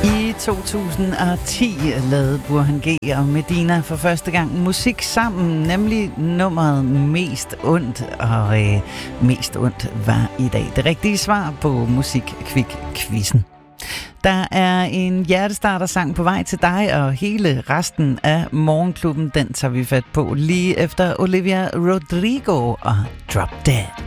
I 2010 lavede Burhan G og Medina for første gang musik sammen, nemlig nummeret Mest Ondt, og Mest Ondt var i dag det rigtige svar på Musikkvik-quizzen. Der er en hjertestarter-sang på vej til dig, og hele resten af Morgenklubben, den tager vi fat på lige efter Olivia Rodrigo og Drop Dead.